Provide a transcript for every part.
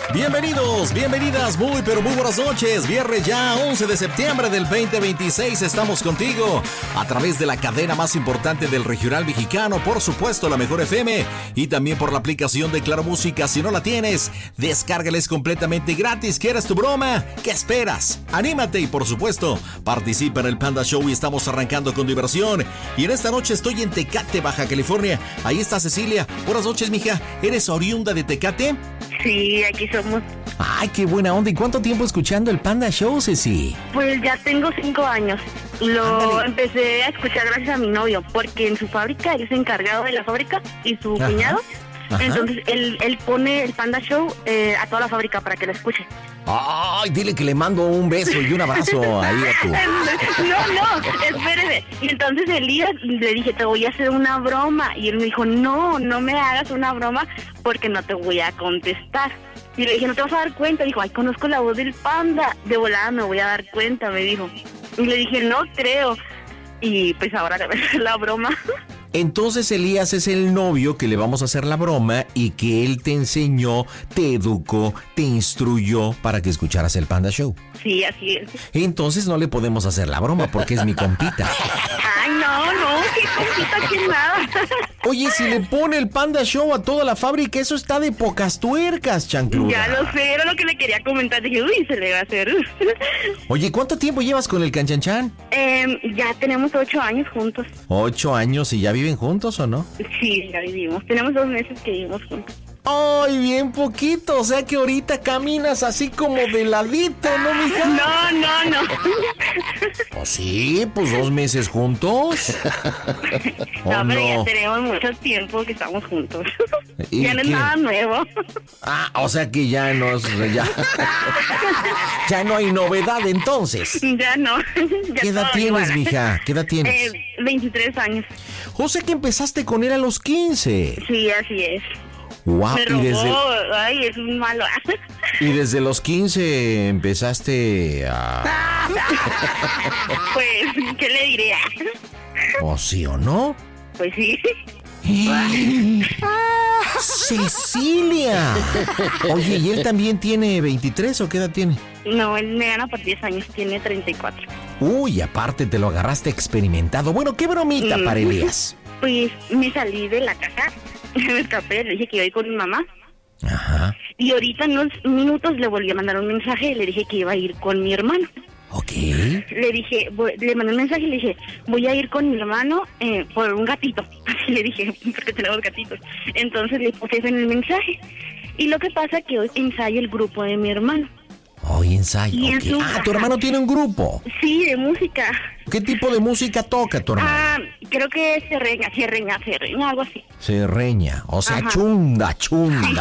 Bienvenidos, bienvenidas, muy pero muy buenas noches. Viernes ya 11 de septiembre del 2026, estamos contigo a través de la cadena más importante del regional mexicano, por supuesto la Mejor FM, y también por la aplicación de Claro Música. Si no la tienes, descárgales completamente gratis. ¿Quieres tu broma? ¿Qué esperas? Anímate y por supuesto participa en el Panda Show y estamos arrancando con diversión. Y en esta noche estoy en Tecate, Baja California. Ahí está Cecilia. Buenas noches, mija. ¿Eres oriunda de Tecate? Sí, aquí somos. Ay, qué buena onda. ¿Y cuánto tiempo escuchando el Panda Show, Ceci? Pues ya tengo 5 años. Lo empecé a escuchar gracias a mi novio, porque en su fábrica, él es encargado de la fábrica y su cuñado. Ajá. Entonces él pone el Panda Show a toda la fábrica para que lo escuche. Ay, dile que le mando un beso y un abrazo ahí a tu... No, espérese. Y entonces Elías le dije, te voy a hacer una broma. Y él me dijo, no me hagas una broma porque no te voy a contestar. Y le dije, no te vas a dar cuenta. Dijo, ay, conozco la voz del Panda. De volada me voy a dar cuenta, me dijo. Y le dije, no creo. Y pues ahora le voy a hacer la broma. Entonces Elías es el novio que le vamos a hacer la broma y que él te enseñó, te educó, te instruyó para que escucharas el Panda Show. Sí, así es. Entonces no le podemos hacer la broma porque es mi compita. Ay, no, qué compita, que nada. Oye, si le pone el Panda Show a toda la fábrica, eso está de pocas tuercas, chancluda. Ya lo sé, era lo que le quería comentar. Dije, uy, se le va a hacer. Oye, ¿cuánto tiempo llevas con el Canchanchan? Ya tenemos 8 años juntos. 8 años, ¿y ya viven juntos o no? Sí, ya vivimos. Tenemos 2 meses que vivimos juntos. ¡Ay, bien poquito! O sea que ahorita caminas así como de ladito, ¿no, mija? No. Pues sí, pues 2 meses juntos. No, pero ya tenemos mucho tiempo que estamos juntos. Ya no es qué? Nada nuevo. Ah, o sea que ya no es... Ya no hay novedad entonces. Ya no. Ya ¿Qué edad tienes, mija? ¿Qué edad tienes? 23 años. O sea que empezaste con él a los 15. Sí, así es. Wow, me robó, ay, es un malo. Y desde los 15 empezaste a... Pues, ¿qué le diré? ¿O sí o no? Pues sí. ¡Cecilia! Oye, ¿y él también tiene 23 o qué edad tiene? No, él me gana por 10 años, tiene 34. Uy, aparte te lo agarraste experimentado. Bueno, ¿qué bromita para Elías? Pues me salí de la casa, me escapé, le dije que iba a ir con mi mamá. Ajá. Y ahorita en unos minutos le volví a mandar un mensaje y le dije que iba a ir con mi hermano. Ok. Le mandé un mensaje y le dije, voy a ir con mi hermano por un gatito. Así le dije, porque tenemos gatitos. Entonces le puse eso en el mensaje. Y lo que pasa es que hoy ensayo el grupo de mi hermano. Hoy ensayo. Okay. ¿Tu hermano tiene un grupo? Sí, de música. ¿Qué tipo de música toca tu hermano? Creo que serreña, algo así. Serreña, o sea, chunda. Sí.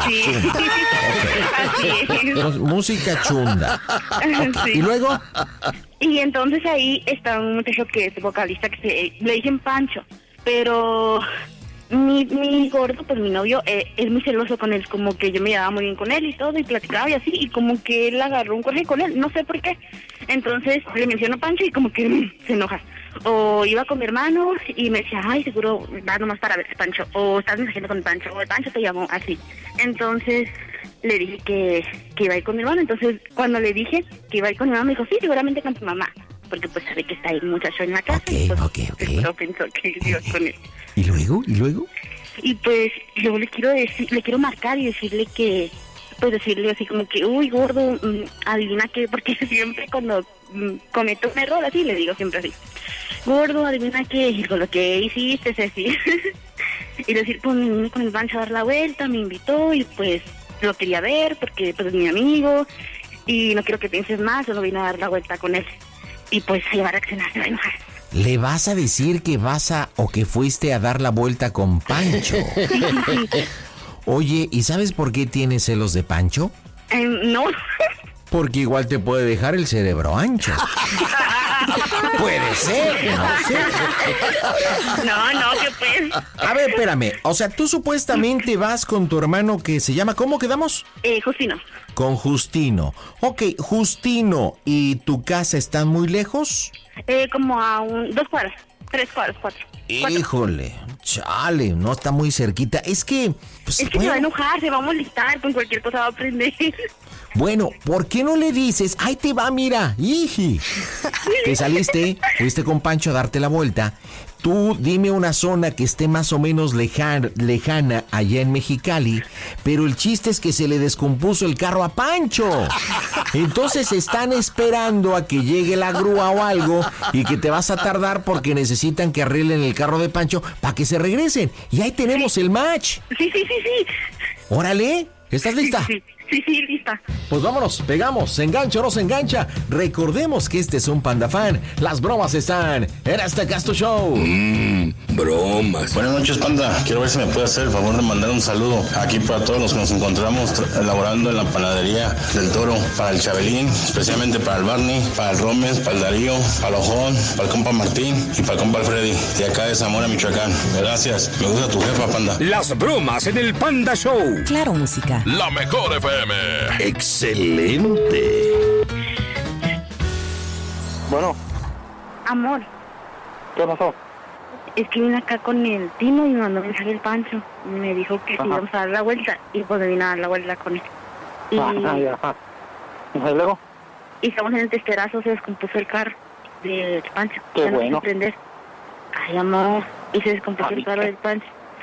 Okay. Así es. Música chunda. Okay. Sí. ¿Y luego? Y entonces ahí está un muchacho que es vocalista, que le dicen Pancho, pero... Mi gordo, pues mi novio, es muy celoso con él, como que yo me llevaba muy bien con él y todo, y platicaba y así, y como que él agarró un coraje con él, no sé por qué. Entonces le menciono Pancho y como que se enoja. O iba con mi hermano y me decía, ay, seguro va nomás para ver Pancho, o estás mensajeando con Pancho, o el Pancho te llamó, así. Entonces le dije que iba a ir con mi hermano, entonces cuando le dije que iba a ir con mi mamá, me dijo, sí, seguramente con tu mamá. Porque pues sabe que está el muchacho en la casa. Ok. Pero pensó que iba con él. ¿Y luego? Y pues yo le quiero marcar y decirle que, pues decirle así como que, uy, gordo, adivina qué, porque siempre cuando cometo un error así, le digo siempre así, gordo, adivina qué, y con lo que hiciste, así. Y decir, pues me vine con el Pancho a dar la vuelta, me invitó y pues lo quería ver porque pues es mi amigo y no quiero que pienses más, solo vine a dar la vuelta con él. Y pues se va a reaccionar, se va a enojar. ¿Le vas a decir que que fuiste a dar la vuelta con Pancho? Sí. Oye, ¿y sabes por qué tienes celos de Pancho? No. Porque igual te puede dejar el cerebro ancho. Puede ser, no sé. No, que pues. A ver, espérame. O sea, tú supuestamente vas con tu hermano que se llama... ¿Cómo quedamos? Justino. Con Justino. Ok, Justino, ¿y tu casa están muy lejos? Como a 2 cuadras, 3 cuadras, 4. Híjole, Chale, no está muy cerquita. Es que... Pues, es que se va a enojar, se va a molestar, con cualquier cosa va a aprender. Bueno, ¿por qué no le dices? Ahí te va, mira, ¡iji! Te saliste, fuiste con Pancho a darte la vuelta. Tú dime una zona que esté más o menos lejana allá en Mexicali, pero el chiste es que se le descompuso el carro a Pancho. Entonces están esperando a que llegue la grúa o algo y que te vas a tardar porque necesitan que arreglen el carro de Pancho para que se regresen. Y ahí tenemos el match. Sí. Órale, ¿estás lista? Sí, lista. Pues vámonos, pegamos, se engancha o no se engancha. Recordemos que este es un Panda Fan. Las bromas están en este Casto Show. Bromas. Buenas noches, Panda. Quiero ver si me puede hacer el favor de mandar un saludo aquí para todos los que nos encontramos elaborando en la panadería del Toro. Para el Chabelín, especialmente para el Barney, para el Romes, para el Darío, para el Ojón, para el compa Martín y para el compa Freddy, de acá de Zamora, Michoacán. Gracias. Me gusta tu jefa, Panda. Las bromas en el Panda Show. Claro, música. La mejor FM. Excelente. Bueno. Amor. ¿Qué pasó? Es que vine acá con el Tino y me mandó mensaje el Pancho. Me dijo que íbamos a dar la vuelta y pues me vine a dar la vuelta con él. Y luego. Y estamos en el testerazo, se descompuso el carro del Pancho. Qué ya bueno. No prender. Ay, amor. Y se descompuso el carro del Pancho.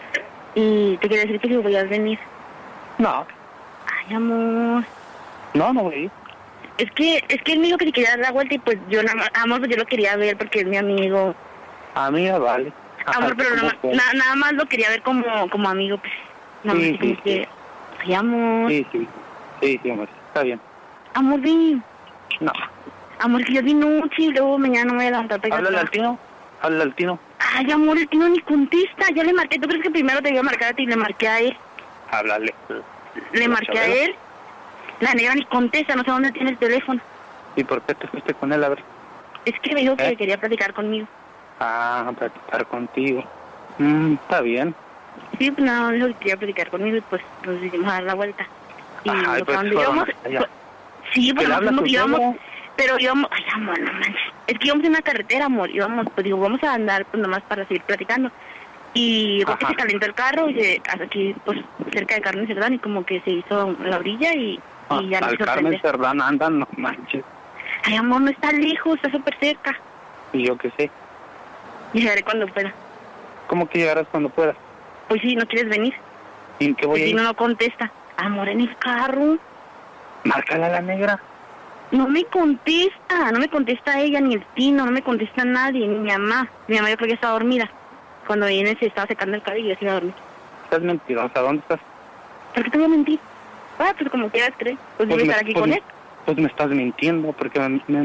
Y te quería decir que si voy a venir. No. Ay, amor. No voy a ir. Es que él me dijo que si quería dar la vuelta y pues yo amor, pues yo lo quería ver porque es mi amigo. Amiga, vale. Amor, pero nada más lo quería ver como amigo, pues. Sí. Que... Ay, amor. Sí, amor. Está bien. Amor, ven. No. Amor, que yo di noche y luego mañana me voy a levantar. Háblale al Tino. Ay, amor, el Tino ni contesta. Ya le marqué. ¿Tú crees que primero te iba a marcar a ti y le marqué a él? Háblale. Le marqué a él. La negra ni contesta, no sé dónde tiene el teléfono. ¿Y por qué te fuiste con él? A ver. Es que me dijo que quería platicar conmigo. Ah, platicar contigo. Está bien. Sí, pues nada, dijo que quería platicar conmigo y pues nos hicimos a dar la vuelta. Y Ay, pues, donde íbamos... Sí, pues íbamos... Pero íbamos... Ay, amor, no manches. Es que íbamos en una carretera, amor. Íbamos, pues digo, vamos a andar pues nomás para seguir platicando. Y creo que se calentó el carro y aquí, pues, cerca de Carmen Cerdán y como que se hizo la orilla y ya no al se Carmen Cerdán andan, no manches. Ay, amor, no está lejos, está súper cerca. Y yo qué sé. Llegaré cuando pueda. ¿Cómo que llegarás cuando puedas? Pues sí, ¿no quieres venir? ¿Y en qué voy a ir? No contesta. Amor, en el carro. Márcala a la negra. No me contesta ella, ni el Tino, no me contesta nadie, ni mi mamá. Mi mamá yo creo que está dormida. Cuando viene se estaba secando el cabello y yo se iba a dormir. Estás mentirosa, ¿dónde estás? ¿Por qué te voy a mentir? Ah, pues como quieras creer. Pues voy a estar aquí con él. Pues me estás mintiendo, porque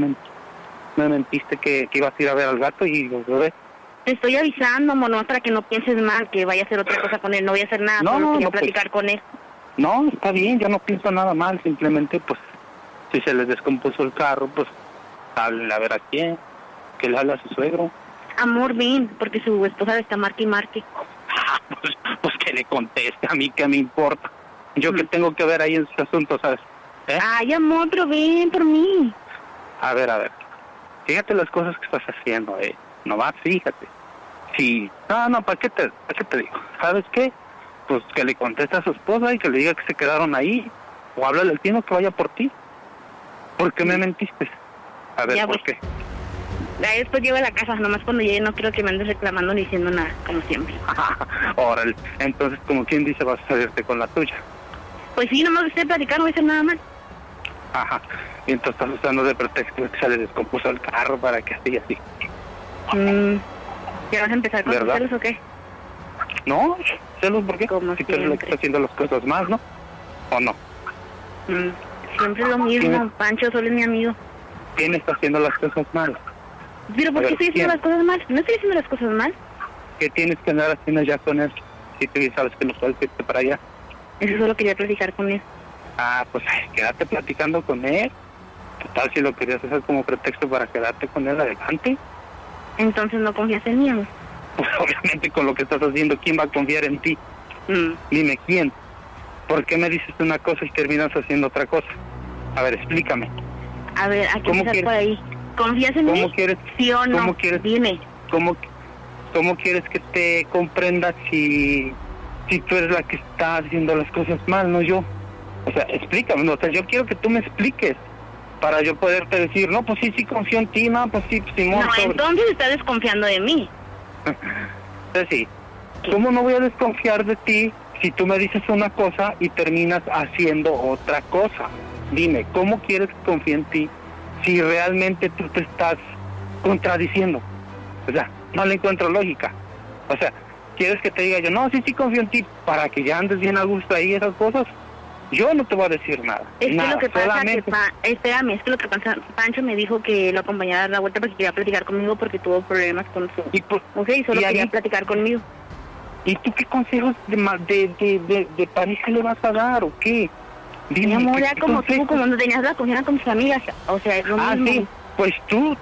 me mentiste que ibas a ir a ver al gato y los bebés. Te estoy avisando, mono, para que no pienses mal, que vaya a hacer otra cosa con él. No voy a hacer nada, solo quería platicar con él. No, está bien, yo no pienso nada mal, simplemente pues si se les descompuso el carro, pues háblenle a ver a quién, que le hable a su suegro. Amor, ven, porque su esposa le está marque y marque. Pues que le conteste, a mí qué me importa. Yo que tengo que ver ahí en ese asunto, ¿sabes? Ay, amor, pero ven por mí. A ver. Fíjate las cosas que estás haciendo, Nomás fíjate. Sí. No, ¿para qué te digo? ¿Sabes qué? Pues que le conteste a su esposa y que le diga que se quedaron ahí. O háblale al Tino que vaya por ti. ¿Por qué me mentiste? A ver, ¿por qué? Ahí después llego a la casa, nomás cuando llegue no quiero que me andes reclamando ni diciendo nada, como siempre. Órale, entonces como quien dice vas a salirte con la tuya. Pues sí, nomás estoy platicando, no voy a hacer nada mal. Ajá, y entonces estás usando de pretexto que se le descompuso el carro para que así. ¿Ya vas a empezar con tus celos o qué? No, celos, ¿por qué? Como si tú eres la que está haciendo las cosas más, ¿no? ¿O no? Siempre lo mismo, Pancho solo es mi amigo. ¿Quién está haciendo las cosas mal? ¿Pero por qué estoy haciendo las cosas mal? No estoy haciendo las cosas mal. ¿Qué tienes que andar haciendo ya con él? Si tú sabes que no puedes irte para allá. Eso solo quería platicar con él. Ah, pues quédate platicando con él. ¿Qué tal si lo querías hacer como pretexto para quedarte con él adelante? Entonces no confías en mí, amor. Pues obviamente con lo que estás haciendo, ¿quién va a confiar en ti? Dime, ¿quién? ¿Por qué me dices una cosa y terminas haciendo otra cosa? A ver, explícame. A ver, ¿a qué empezar por ahí? ¿Confías en mí? ¿Cómo quieres? ¿Sí o no? ¿Cómo quieres? Dime. ¿Cómo quieres que te comprenda si tú eres la que está haciendo las cosas mal, no yo? O sea, explícame, o sea, yo quiero que tú me expliques para yo poderte decir, no, pues sí confío en ti, no, pues sí, Simón. No, entonces estás desconfiando de mí. Sí. ¿Cómo no voy a desconfiar de ti si tú me dices una cosa y terminas haciendo otra cosa? Dime, ¿cómo quieres que confíe en ti si realmente tú te estás contradiciendo? O sea, no le encuentro lógica. O sea, ¿quieres que te diga yo, no, sí confío en ti para que ya andes bien a gusto ahí esas cosas? Yo no te voy a decir nada. Es nada, que lo que pasa solamente... espérame, es que lo que pasa, Pancho me dijo que lo acompañara a dar la vuelta porque quería platicar conmigo porque tuvo problemas con su mujer y solo quería platicar conmigo. ¿Y tú qué consejos de pareja le vas a dar o qué? Dime, mi amor, ya como tú, como no tenías la confianza con tus amigas, o sea, es lo mismo. Sí, pues tú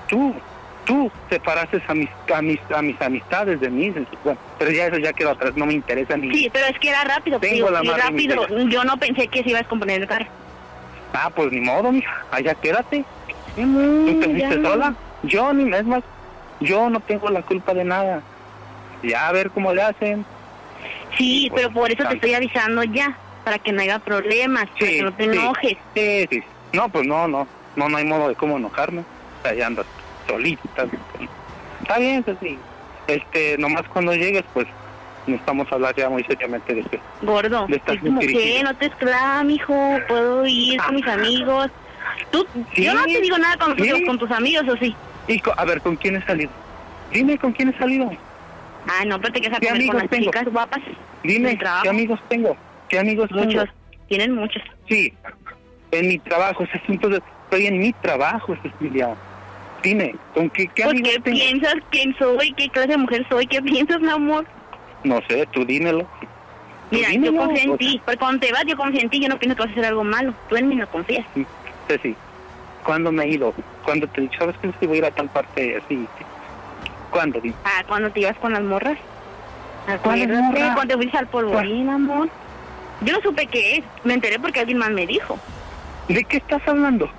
separaste a mis amistades de mí, bueno, pero ya eso ya quedó atrás, no me interesa ni... Sí, pero es que era rápido, yo no pensé que se iba a descomponer el carro. Ah, pues ni modo, mija, allá quédate. ¿Tú te fuiste sola? Yo ni es más, yo no tengo la culpa de nada. Ya a ver cómo le hacen. Sí, pues, pero por eso te estoy avisando ya, para que no haya problemas, para que no te enojes. Sí. No, pues no hay modo de cómo enojarme. O sea, ya andas solita. Está bien, sí. Nomás cuando llegues, pues, necesitamos hablar ya muy seriamente de esto. Gordo, es como que no te esclaves, mijo, puedo ir con mis amigos. Yo no te digo nada con tus amigos, ¿o sí? A ver, ¿con quién he salido? Dime, ¿con quién he salido? Ah, no, pero te quedas a comer con las chicas guapas. Dime, ¿qué amigos tengo? Muchos, tienen muchos. Sí, en mi trabajo, estoy en mi trabajo, Cecilia. Dime, ¿con qué amigos tengo? ¿Qué piensas? ¿Quién soy? ¿Qué clase de mujer soy? ¿Qué piensas, mi amor? No sé, tú dímelo. Mira, yo confío en ti, porque cuando te vas yo confío en ti, yo no pienso que vas a hacer algo malo. Tú en mí no confías. Sí. ¿Cuándo me he ido? ¿Cuándo te he dicho, sabes que voy a ir a tal parte así? ¿Cuándo? Ah, ¿cuándo te ibas con las morras? ¿Cuáles morras? Cuando te fuiste al polvorín, amor. Yo no supe qué es, me enteré porque alguien más me dijo. ¿De qué estás hablando?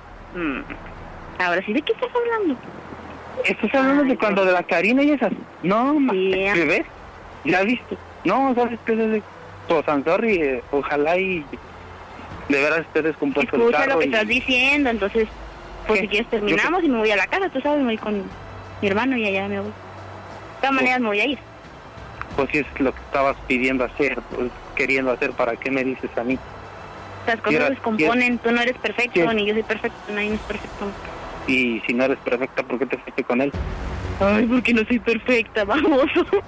Ahora sí, ¿de qué estás hablando? ¿Estás hablando de cuando de la Karina y esas? No, sí. ¿Qué ves? ¿Ya viste? No, ¿sabes qué es ese? Pues, I'm sorry, ojalá y de veras estés descompuesto el carro. Escucha lo que estás diciendo, entonces, pues si quieres terminamos y me voy a la casa, tú sabes, me voy con mi hermano y allá me voy. De todas maneras me voy a ir. Pues si es lo que estabas pidiendo hacer, pues queriendo hacer, ¿para qué me dices a mí? Las cosas se descomponen, tú no eres perfecto, ni yo soy perfecto, nadie es perfecto. Y si no eres perfecta, ¿por qué te fuiste con él? Ay, porque no soy perfecta, vamos.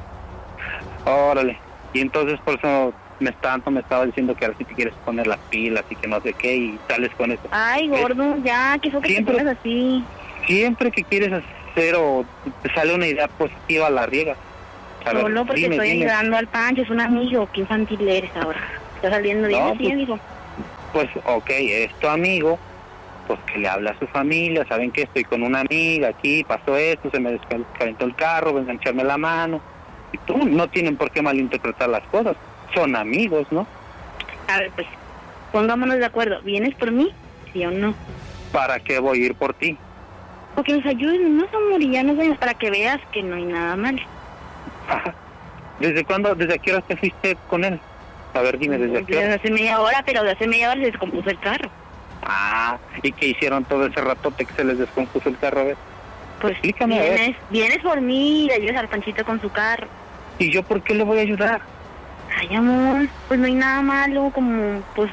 Órale. Y entonces por eso me estaba diciendo que ahora sí te quieres poner las pilas y que no sé qué, y sales con eso. Ay, gordo, ya, ¿qué fue que te pones así? Siempre que quieres hacer o te sale una idea positiva, la riegas. Solo porque estoy ayudando al Pancho, es un amigo, qué infantil eres ahora. Está saliendo bien así, amigo. Pues, ok, es tu amigo, pues que le habla a su familia, saben que estoy con una amiga aquí, pasó esto, se me descalentó el carro, vengan a echarme la mano. Y tú, no tienen por qué malinterpretar las cosas, son amigos, ¿no? A ver, pues, pongámonos de acuerdo, ¿vienes por mí? ¿Sí o no? ¿Para qué voy a ir por ti? Porque nos ayuden, no amor, y ya nos vayamos para que veas que no hay nada mal. Ajá. ¿Desde cuándo, desde qué hora te fuiste con él? A ver, dime, ¿desde qué hora? Desde hace media hora, pero de hace media hora se descompuso el carro. Ah, ¿y qué hicieron todo ese ratote que se les descompuso el carro? A ver. Pues explícame, vienes por mí y le ayudas al Panchito con su carro. ¿Y yo por qué le voy a ayudar? Ay, amor, pues no hay nada malo, como, pues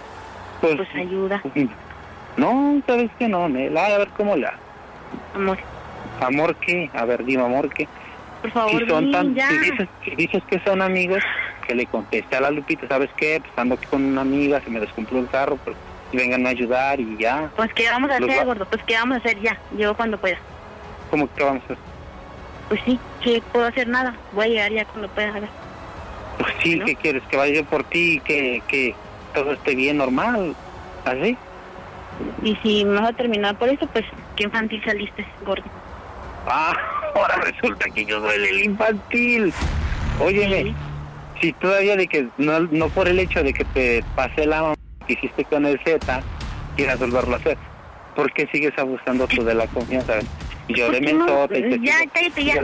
ayuda. No, ¿sabes qué? No, Nela, a ver cómo la... Amor. ¿Amor qué? A ver, dime, ¿amor qué? Por favor, si dices que son amigos, que le conteste a la Lupita, ¿sabes qué? Pues ando aquí con una amiga, se me descompuso el carro, pues vengan a ayudar y ya. Pues ¿qué vamos a hacer, gordo? Pues ¿qué vamos a hacer ya? Llego cuando pueda. ¿Cómo que vamos a hacer? Pues sí, que puedo hacer nada, voy a llegar ya cuando pueda. Pues sí, ¿no? ¿Qué quieres? ¿Que vaya yo por ti y que todo esté bien, normal? ¿Así? Y si me vas a terminar por eso, pues qué infantil saliste, gordo. Ah, ahora resulta que yo soy el infantil. Óyeme, sí. Si todavía de que no por el hecho de que te pasé la mamá que hiciste con el Z, quieras volverlo a hacer, ¿por qué sigues abusando tú de la confianza? Y yo de mensote. Ya, cállate, ya,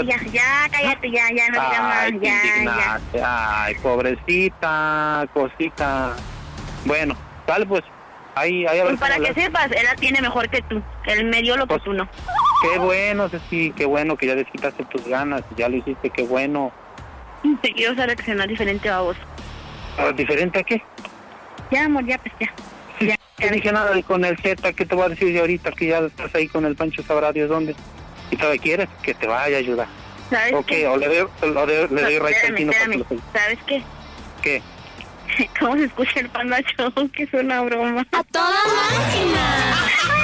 no te más, ya. Ay, pobrecita, cosita. Bueno, tal pues, ahí a ver. Pues para que sepas, él la tiene mejor que tú. Él me dio lo que tú no. Qué bueno, Ceci, qué bueno que ya desquitaste tus ganas, ya lo hiciste, qué bueno. Te quiero seleccionar diferente a vos. ¿Diferente a qué? Ya, amor, ya, pues ya. No dije nada con el Z, ¿qué te voy a decir de ahorita que ya estás ahí con el Pancho, sabrá Dios dónde? Y todavía quieres que te vaya a ayudar. ¿Sabes qué? O le doy right al tino. ¿Sabes qué? ¿Qué? ¿Cómo se escucha el Panda Show? Que es una broma. ¡A toda máquina!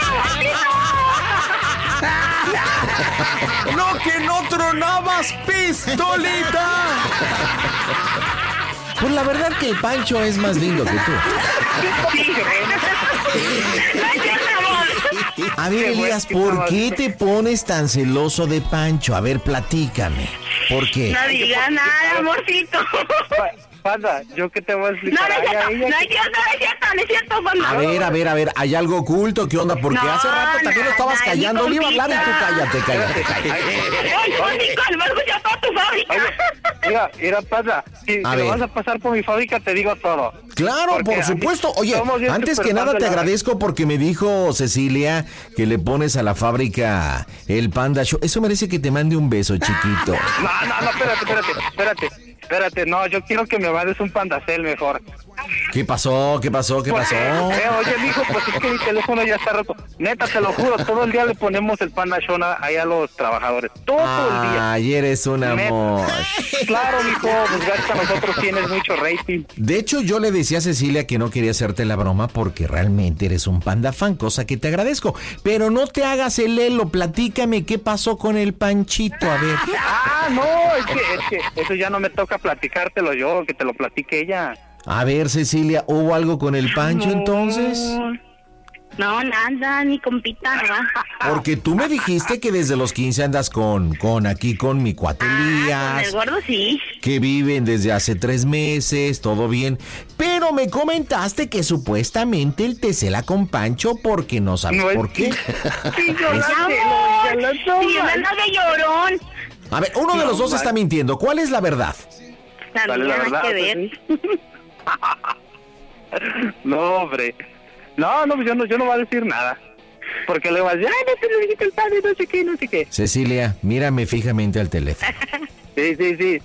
¡No, que no tronabas, pistolita! Pues la verdad que el Pancho es más lindo que tú. A ver, Elías, ¿por qué te pones tan celoso de Pancho? A ver, platícame. ¿Por qué? No digas nada, amorcito. Panda, ¿yo qué te voy a explicar? No es cierto, Panda. A ver, ¿hay algo oculto? ¿Qué onda? Porque hace rato también lo estabas callando. Le iba a hablar y tú cállate. Mira, Panda, si lo vas a pasar por mi fábrica, te digo todo. Claro, porque por supuesto. Oye, antes que nada te agradezco porque me dijo Cecilia que le pones a la fábrica el Panda Show. Eso merece que te mande un beso, chiquito. Espérate, no, yo quiero que me mandes un Pandacel mejor. ¿Qué pasó? Oye, mijo, pues es que mi teléfono ya está roto. Neta, te lo juro, todo el día le ponemos el Panda Show ahí a los trabajadores. Todo el día. Ay, eres un amor. Claro, mijo, pues gracias a nosotros tienes mucho rating. De hecho, yo le decía a Cecilia que no quería hacerte la broma porque realmente eres un Panda fan, cosa que te agradezco. Pero no te hagas el lelo, platícame qué pasó con el Panchito, a ver. No, es que eso ya no me toca platicártelo yo, que te lo platique ella. A ver, Cecilia, ¿hubo algo con el Pancho entonces? No, nada, ni compita, nada. Porque tú me dijiste que desde los 15 andas con mi cuate Elías. Con el gordo, sí. Que viven desde hace 3 meses, todo bien. Pero me comentaste que supuestamente él te cela con Pancho porque no sabes por qué. Sí, yo me ando de llorón. A ver, uno de los dos está mintiendo. ¿Cuál es la verdad? También nada que ver. No, hombre. No, pues yo no voy a decir nada. Porque le vas a decir, no te lo dijiste el padre, no sé qué. Cecilia, mírame fijamente al teléfono. Sí.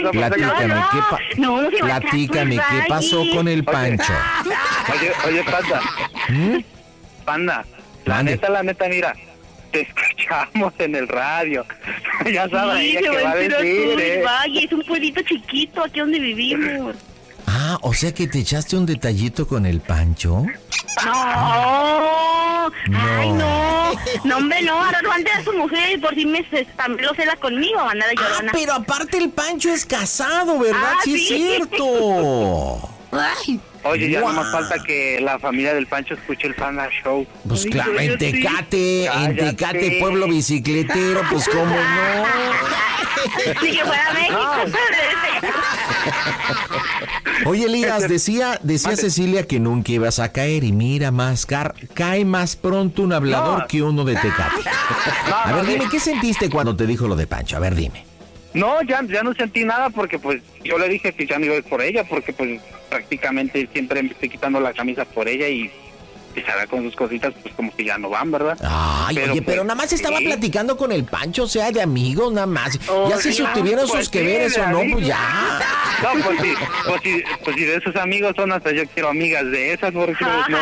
Platícame, ¿qué pasó con el Pancho? Oye, Panda. La neta, mira. Te escuchamos en el radio. Ya sabes ella que va a decir, Valle, es un pueblito chiquito aquí donde vivimos. Ah, o sea que te echaste un detallito con el Pancho. No. Ay, no. No, hombre, no. Ahora no ande a su mujer y por si también lo cela conmigo, anda de llorona. Pero aparte el Pancho es casado, ¿verdad? Sí, es cierto. Ay. Oye, ya no más falta que la familia del Pancho escuche el Panda Show. Pues claro, en Tecate, pueblo bicicletero, pues cómo no. Si que fuera México. Oye, Elías, decía Cecilia que nunca ibas a caer y mira, cae más pronto un hablador que uno de Tecate. A ver, dime, ¿qué sentiste cuando te dijo lo de Pancho? A ver, dime. No, ya no sentí nada porque pues yo le dije que ya no iba a ir por ella porque pues prácticamente siempre me estoy quitando la camisa por ella y se hará con sus cositas pues como que ya no van, ¿verdad? Ay, pero nada más estaba platicando con el Pancho, o sea, de amigos nada más. Ya si tuvieron sus que veres o no, pues ya. No, pues si de esos amigos son hasta yo quiero amigas de esas porque no.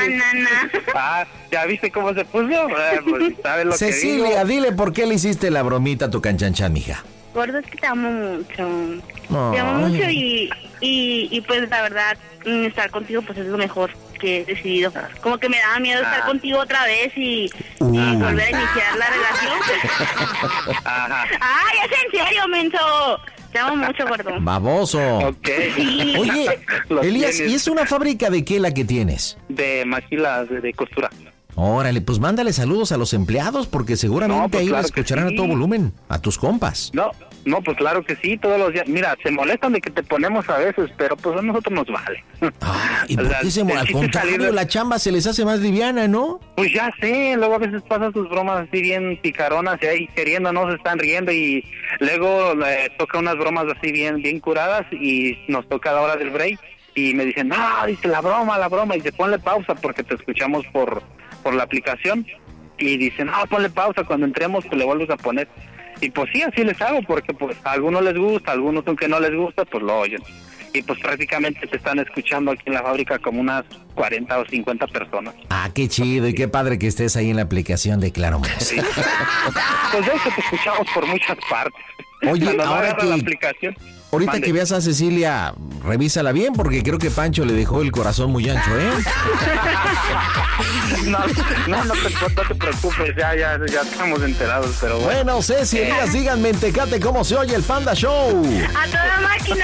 ¿Ya viste cómo se puso? Pues sabes lo Cecilia, que digo. Dile por qué le hiciste la bromita a tu canchanchan, mija. Gordo, es que te amo mucho. Te amo mucho y pues la verdad, estar contigo pues es lo mejor que he decidido. Como que me daba miedo estar contigo otra vez y volver a iniciar la relación. Ajá. ¡Ay, es en serio, menso! Te amo mucho, gordo. Baboso. Ok. Sí. Oye, Elías, ¿y es una fábrica de qué la que tienes? De maquilas de costura. Órale, pues mándale saludos a los empleados porque seguramente ahí claro lo escucharán sí. a todo volumen, a tus compas. No, pues claro que sí, todos los días. Mira, se molestan de que te ponemos a veces, pero pues a nosotros nos vale. ¿Y por qué se molestan? Al contrario, la chamba se les hace más liviana, ¿no? Pues ya sé, luego a veces pasan sus bromas así bien picaronas y ahí queriendo, no se están riendo y luego toca unas bromas así bien curadas y nos toca la hora del break y me dicen, dice la broma, y se ponle pausa porque te escuchamos por la aplicación y dicen, ponle pausa, cuando entremos pues le vuelves a poner. Y pues sí, así les hago, porque pues a algunos les gusta, a algunos aunque no les gusta, pues lo oyen. Y pues prácticamente te están escuchando aquí en la fábrica como unas 40 o 50 personas. Qué chido y qué padre que estés ahí en la aplicación de Claro Música. Sí. Pues de eso te escuchamos por muchas partes. Oye, cuando ahora la aplicación. Ahorita Mande. que veas a Cecilia, revísala bien porque creo que Pancho le dejó el corazón muy ancho, ¿eh? No te preocupes, ya estamos enterados, pero bueno. Ceci, díganme en Tecate cómo se oye el Panda Show. A toda máquina.